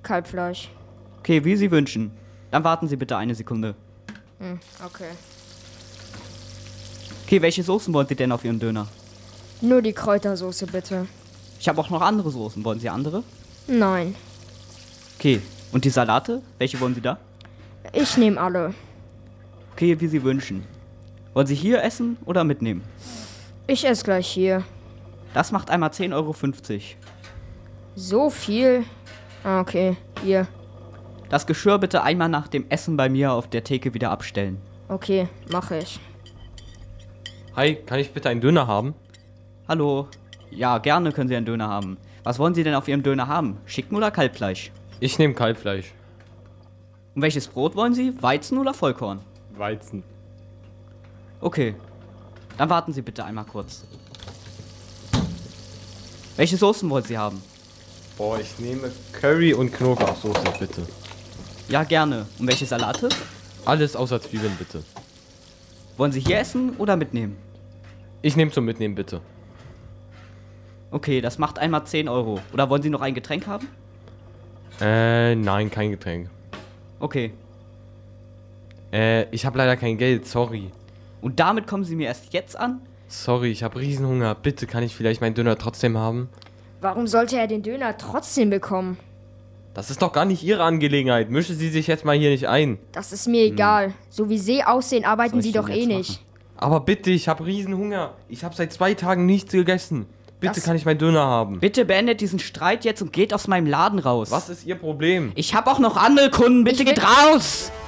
Kalbfleisch. Okay, wie Sie wünschen. Dann warten Sie bitte eine Sekunde. Okay. Okay, welche Soßen wollen Sie denn auf Ihren Döner? Nur die Kräutersoße bitte. Ich habe auch noch andere Soßen. Wollen Sie andere? Nein. Okay, und die Salate? Welche wollen Sie da? Ich nehme alle. Okay, wie Sie wünschen. Wollen Sie hier essen oder mitnehmen? Ich esse gleich hier. Das macht einmal 10,50 Euro. So viel? Ah, okay. Hier. Das Geschirr bitte einmal nach dem Essen bei mir auf der Theke wieder abstellen. Okay, mache ich. Hi, kann ich bitte einen Döner haben? Hallo? Ja, gerne können Sie einen Döner haben. Was wollen Sie denn auf Ihrem Döner haben? Schinken oder Kalbfleisch? Ich nehme Kalbfleisch. Und welches Brot wollen Sie? Weizen oder Vollkorn? Weizen. Okay. Dann warten Sie bitte einmal kurz. Welche Soßen wollen Sie haben? Boah, ich nehme Curry und Knoblauchsoße, bitte. Ja, gerne. Und welche Salate? Alles außer Zwiebeln, bitte. Wollen Sie hier essen oder mitnehmen? Ich nehme zum Mitnehmen, bitte. Okay, das macht einmal 10 Euro. Oder wollen Sie noch ein Getränk haben? Nein, kein Getränk. Okay. Ich habe leider kein Geld, sorry. Und damit kommen Sie mir erst jetzt an? Sorry, ich habe Riesenhunger. Bitte, kann ich vielleicht meinen Döner trotzdem haben? Warum sollte er den Döner trotzdem bekommen? Das ist doch gar nicht Ihre Angelegenheit. Mischen Sie sich jetzt mal hier nicht ein. Das ist mir egal. So wie Sie aussehen, arbeiten Soll Sie ich doch denn eh jetzt nicht. machen? Aber bitte, ich habe Riesenhunger. Ich habe seit 2 Tagen nichts gegessen. Bitte, Das- kann ich meinen Döner haben? Bitte beendet diesen Streit jetzt und geht aus meinem Laden raus. Was ist Ihr Problem? Ich habe auch noch andere Kunden. Bitte Ich will- geht raus!